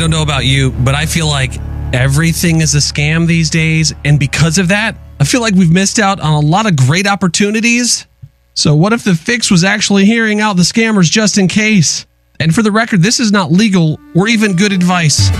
don't know about you, but I feel like everything is a scam these days. And because of that, I feel like we've missed out on a lot of great opportunities. So what if the fix was actually hearing out the scammers just in case? And for the record, this is not legal or even good advice.